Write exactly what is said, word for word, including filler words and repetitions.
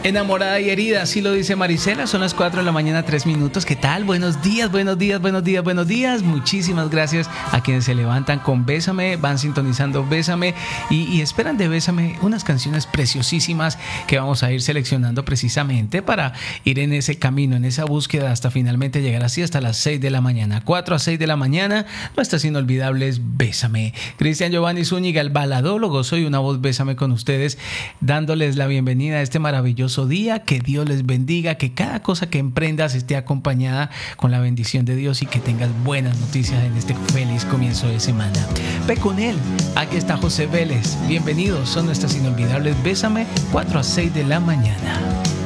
Enamorada y herida, así lo dice Marisela. Son las cuatro de la mañana, tres minutos. ¿Qué tal? Buenos días, buenos días, buenos días, buenos días. Muchísimas gracias a quienes se levantan con Bésame, van sintonizando Bésame y, y esperan de Bésame unas canciones preciosísimas que vamos a ir seleccionando precisamente para ir en ese camino, en esa búsqueda hasta finalmente llegar así hasta las seis de la mañana. cuatro a seis de la mañana, nuestras inolvidables Bésame. Cristian Giovanni Zúñiga, el baladólogo, soy una voz Bésame con ustedes, dándoles la bienvenida a este maravilloso día. Que Dios les bendiga, que cada cosa que emprendas esté acompañada con la bendición de Dios y que tengas buenas noticias en este feliz comienzo de semana. Ve con él. Aquí está José Vélez. Bienvenidos, son nuestras inolvidables Bésame, cuatro a seis de la mañana.